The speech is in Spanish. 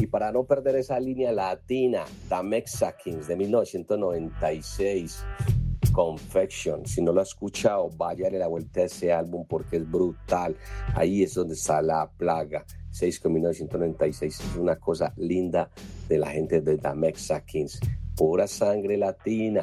Y para no perder esa línea latina, The Mexicans de 1996, Confection. Si no lo ha escuchado, váyale la vuelta a ese álbum porque es brutal. Ahí es donde está la plaga. 6 con 1996 es una cosa linda de la gente de The Mexicans. Pura sangre latina.